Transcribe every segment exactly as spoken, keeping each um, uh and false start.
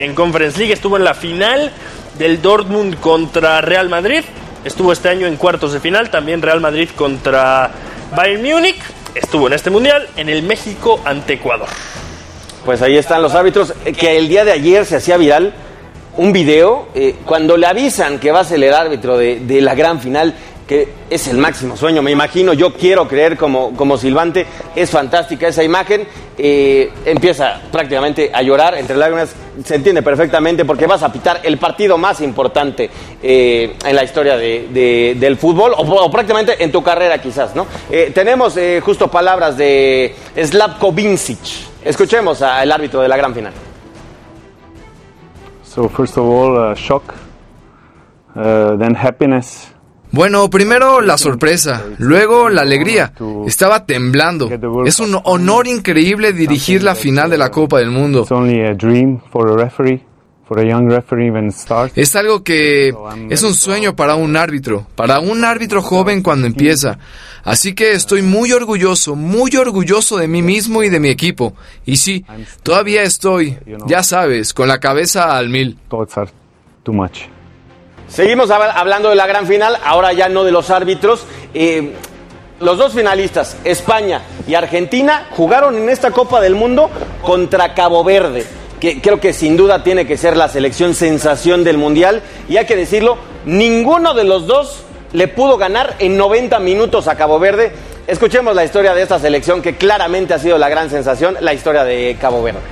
En Conference League estuvo en la final del Dortmund contra Real Madrid. Estuvo este año en cuartos de final, también Real Madrid contra Bayern Múnich. Estuvo en este mundial en el México ante Ecuador. Pues ahí están los árbitros, que el día de ayer se hacía viral un video, eh, cuando le avisan que va a ser el árbitro de, de la gran final, que es el máximo sueño, me imagino, yo quiero creer como, como silbante, es fantástica esa imagen, eh, empieza prácticamente a llorar entre lágrimas, se entiende perfectamente porque vas a pitar el partido más importante eh, en la historia de, de, del fútbol, o, o prácticamente en tu carrera quizás, ¿no? Eh, tenemos eh, justo palabras de Slavko Vincic, escuchemos al árbitro de la gran final. So first of all, uh, shock, uh, then happiness. Bueno, primero la sorpresa, luego la alegría. Estaba temblando. Es un honor increíble dirigir la final de la Copa del Mundo. Es algo que es un sueño para un árbitro, para un árbitro joven cuando empieza. Así que estoy muy orgulloso, muy orgulloso de mí mismo y de mi equipo. Y sí, todavía estoy, ya sabes, con la cabeza al mil. Seguimos hab- hablando de la gran final, ahora ya no de los árbitros. Eh, los dos finalistas, España y Argentina, jugaron en esta Copa del Mundo contra Cabo Verde, que creo que sin duda tiene que ser la selección sensación del Mundial. Y hay que decirlo, ninguno de los dos le pudo ganar en noventa minutos a Cabo Verde. Escuchemos la historia de esta selección que claramente ha sido la gran sensación, la historia de Cabo Verde.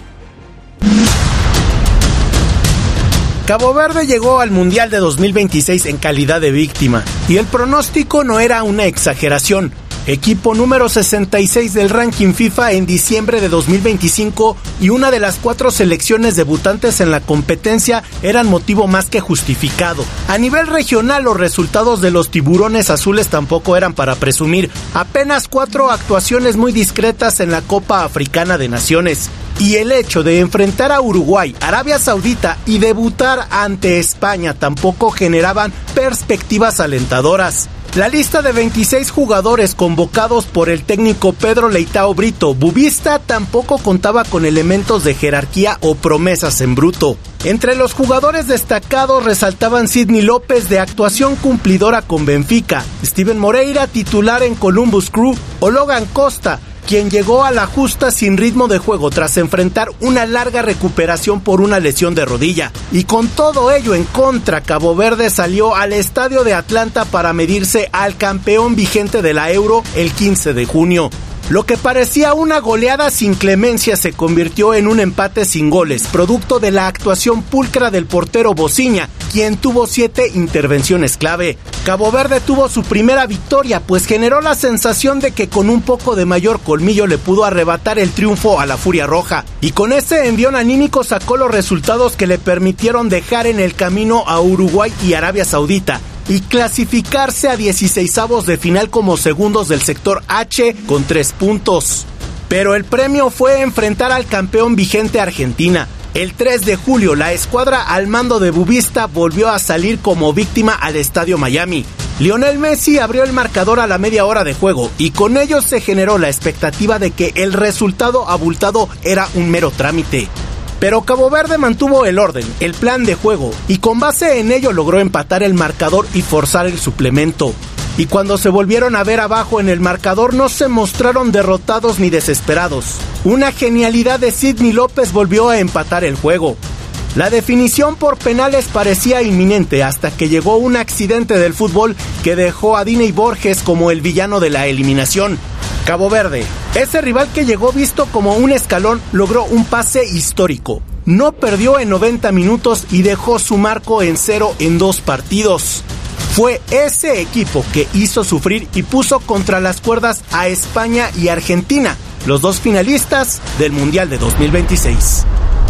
Cabo Verde llegó al Mundial de dos mil veintiséis en calidad de víctima, y el pronóstico no era una exageración. Equipo número sesenta y seis del ranking FIFA en diciembre de dos mil veinticinco y una de las cuatro selecciones debutantes en la competencia eran motivo más que justificado. A nivel regional, los resultados de los tiburones azules tampoco eran para presumir. Apenas cuatro actuaciones muy discretas en la Copa Africana de Naciones. Y el hecho de enfrentar a Uruguay, Arabia Saudita y debutar ante España tampoco generaban perspectivas alentadoras. La lista de veintiséis jugadores convocados por el técnico Pedro Leitao Brito Bubista tampoco contaba con elementos de jerarquía o promesas en bruto. Entre los jugadores destacados resaltaban Sidney López, de actuación cumplidora con Benfica, Steven Moreira, titular en Columbus Crew, o Logan Costa, quien llegó a la justa sin ritmo de juego tras enfrentar una larga recuperación por una lesión de rodilla. Y con todo ello en contra, Cabo Verde salió al estadio de Atlanta para medirse al campeón vigente de la Euro el quince de junio. Lo que parecía una goleada sin clemencia se convirtió en un empate sin goles, producto de la actuación pulcra del portero Bociña, quien tuvo siete intervenciones clave. Cabo Verde tuvo su primera victoria, pues generó la sensación de que con un poco de mayor colmillo le pudo arrebatar el triunfo a la Furia Roja, y con ese envión anímico sacó los resultados que le permitieron dejar en el camino a Uruguay y Arabia Saudita, y clasificarse a dieciseisavos de final como segundos del sector H con tres puntos. Pero el premio fue enfrentar al campeón vigente Argentina. El tres de julio, la escuadra al mando de Bubista volvió a salir como víctima al Estadio Miami. Lionel Messi abrió el marcador a la media hora de juego y con ello se generó la expectativa de que el resultado abultado era un mero trámite. Pero Cabo Verde mantuvo el orden, el plan de juego, y con base en ello logró empatar el marcador y forzar el suplemento. Y cuando se volvieron a ver abajo en el marcador no se mostraron derrotados ni desesperados. Una genialidad de Sidney López volvió a empatar el juego. La definición por penales parecía inminente hasta que llegó un accidente del fútbol que dejó a Diney Borges como el villano de la eliminación. Cabo Verde, ese rival que llegó visto como un escalón, logró un pase histórico. No perdió en noventa minutos y dejó su marco en cero en dos partidos. Fue ese equipo que hizo sufrir y puso contra las cuerdas a España y Argentina, los dos finalistas del Mundial de dos mil veintiséis.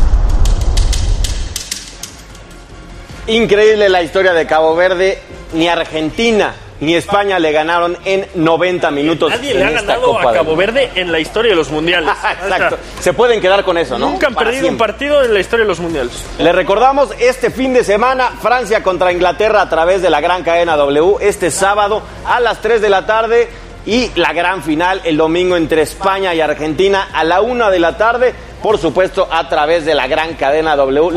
Increíble la historia de Cabo Verde. Ni Argentina ni España le ganaron en noventa minutos. Nadie le ha ganado a Cabo Verde en la historia de los mundiales. Exacto. Se pueden quedar con eso, ¿no? Nunca han Para perdido siempre. un partido en la historia de los mundiales. Les recordamos este fin de semana, Francia contra Inglaterra a través de la gran cadena W, este sábado a las tres de la tarde, y la gran final el domingo entre España y Argentina a la una de la tarde. por supuesto, a través de la gran cadena W.